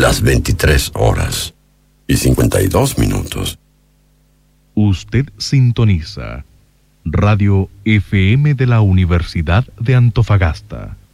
las 23:52. Usted sintoniza Radio FM de la Universidad de Antofagasta.